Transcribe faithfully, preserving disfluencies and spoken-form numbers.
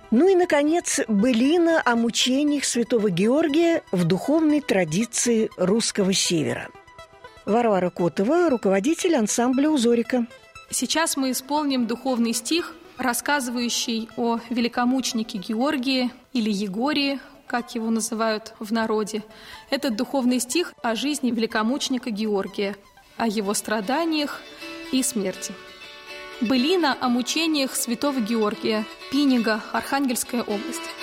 Ну и, наконец, былина о мучениях святого Георгия в духовной традиции русского севера. Варвара Котова, руководитель ансамбля «Узорика». Сейчас мы исполним духовный стих, рассказывающий о великомученике Георгии или Егории, как его называют в народе. Этот духовный стих о жизни великомученика Георгия, о его страданиях и смерти. Былина о мучениях святого Георгия, Пинига, Архангельская область.